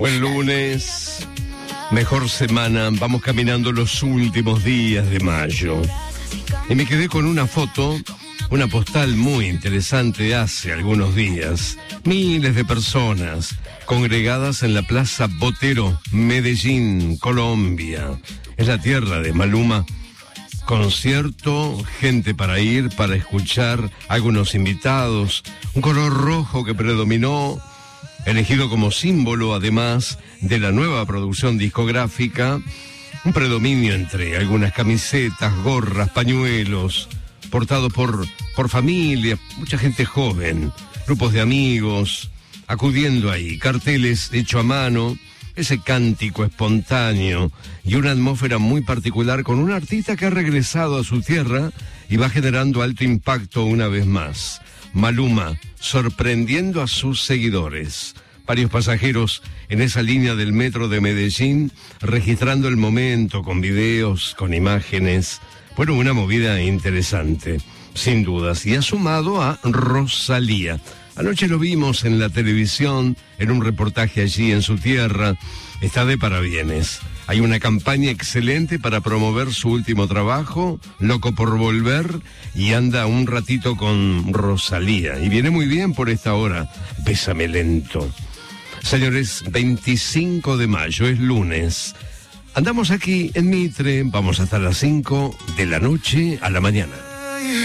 Buen lunes, mejor semana, vamos caminando los últimos días de mayo. Y me quedé con una foto, una postal muy interesante hace algunos días. Miles de personas congregadas en la Plaza Botero, Medellín, Colombia. Es la tierra de Maluma. Concierto, gente para ir, para escuchar, algunos invitados, un color rojo que predominó, elegido como símbolo además de la nueva producción discográfica, un predominio entre algunas camisetas, gorras, pañuelos, portados por familia, mucha gente joven, grupos de amigos, acudiendo ahí, carteles hechos a mano, ese cántico espontáneo y una atmósfera muy particular con un artista que ha regresado a su tierra y va generando alto impacto una vez más. Maluma, sorprendiendo a sus seguidores. Varios pasajeros en esa línea del metro de Medellín, registrando el momento con videos, con imágenes. Bueno, una movida interesante, sin dudas. Y ha sumado a Rosalía. Anoche lo vimos en la televisión, en un reportaje allí en su tierra. Está de parabienes. Hay una campaña excelente para promover su último trabajo, Loco por Volver, y anda un ratito con Rosalía. Y viene muy bien por esta hora. Bésame lento. Señores, 25 de mayo, es lunes. Andamos aquí en Mitre, vamos hasta las 5 de la noche a la mañana.